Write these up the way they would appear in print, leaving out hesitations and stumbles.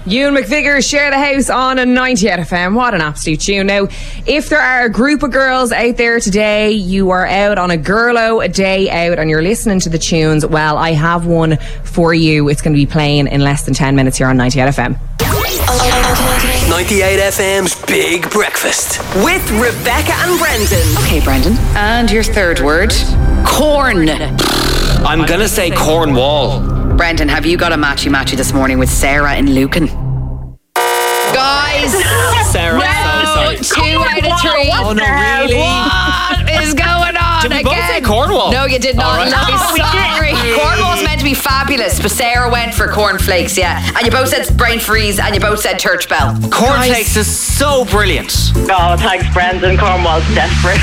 Ewan McVicker, Share the House on a 98 FM. What an absolute tune. Now, if there are a group of girls out there today, you are out on a girlo, a day out, and you're listening to the tunes, well, I have one for you. It's going to be playing in less than 10 minutes here on 98 FM. 98 FM's Big Breakfast with Rebecca and Brendan. Okay, Brendan. And your third word? Corn. I'm going to say Cornwall. Brendan, have you got a matchy this morning with Sarah in Lucan? Guys! Sarah, no, 2 out of 3. Oh, no, really? What is going on Did we again? both say Cornwall? No, you did not. Right. Sorry. Cornwall's meant to be fabulous, but Sarah went for cornflakes, yeah. And you both said brain freeze, and you both said church bell. Cornflakes is so brilliant. Oh, thanks, Brendan. Cornwall's desperate.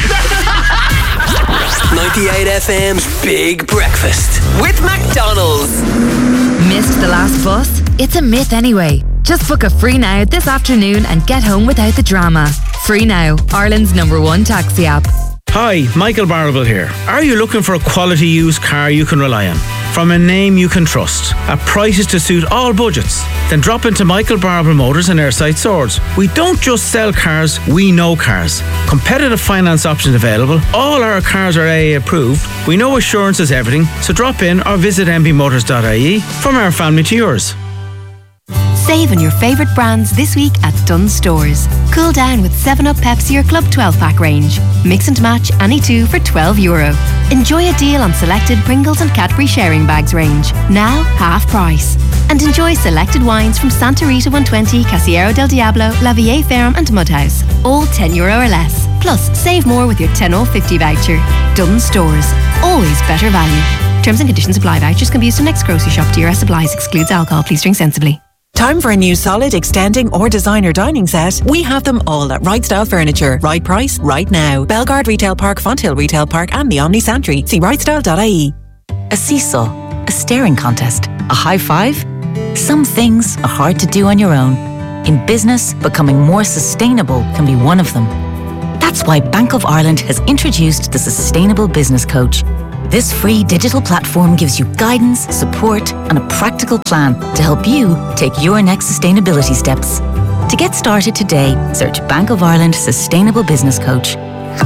98 FM's Big Breakfast with McDonald's. Missed the last bus? It's a myth anyway. Just book a Free Now this afternoon and get home without the drama. Free Now, Ireland's #1 taxi app. Hi, Michael Barrable here. Are you looking for a quality used car you can rely on? From a name you can trust, at prices to suit all budgets? Then drop into Michael Barrable Motors in Airside Swords. We don't just sell cars, we know cars. Competitive finance options available. All our cars are AA approved. We know assurance is everything, so drop in or visit mbmotors.ie. From our family to yours. Save on your favourite brands this week at Dunnes Stores. Cool down with 7up Pepsi or Club 12-pack range. Mix and match any two for €12. Enjoy a deal on selected Pringles and Cadbury sharing bags range. Now half price. And enjoy selected wines from Santa Rita 120, Casillero del Diablo, La Vie Ferme and Mudhouse. All €10 or less. Plus, save more with your 10 off 50 voucher. Dunnes Stores. Always better value. Terms and conditions apply. Vouchers can be used in next grocery shop. DRS supplies. Excludes alcohol. Please drink sensibly. Time for a new solid, extending or designer dining set? We have them all at Right Style Furniture. Right price, right now. Bellegarde Retail Park, Fonthill Retail Park and the Omni Santry. See rightstyle.ie. A seesaw, a staring contest, a high five? Some things are hard to do on your own. In business, becoming more sustainable can be one of them. That's why Bank of Ireland has introduced the Sustainable Business Coach. This free digital platform gives you guidance, support and a practical plan to help you take your next sustainability steps. To get started today, search Bank of Ireland Sustainable Business Coach.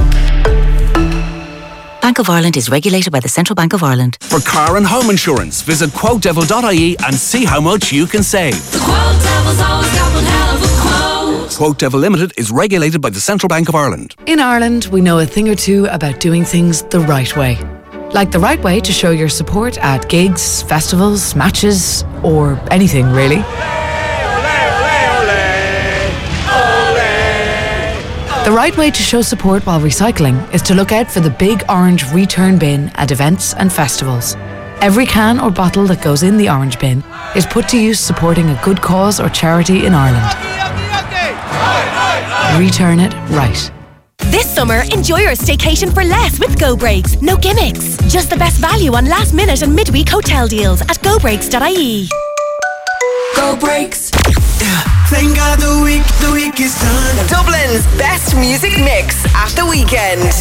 Bank of Ireland is regulated by the Central Bank of Ireland. For car and home insurance, visit quotedevil.ie and see how much you can save. The Quote Devil's always got one hell of a quote. Quote Devil Limited is regulated by the Central Bank of Ireland. In Ireland, we know a thing or two about doing things the right way. Like the right way to show your support at gigs, festivals, matches, or anything really. The right way to show support while recycling is to look out for the big orange return bin at events and festivals. Every can or bottle that goes in the orange bin is put to use supporting a good cause or charity in Ireland. Return it right. This summer, enjoy your staycation for less with Go Breaks. No gimmicks. Just the best value on last minute and midweek hotel deals at gobreaks.ie. Go Breaks. Thank God the week is done. Dublin's best music mix at the weekend.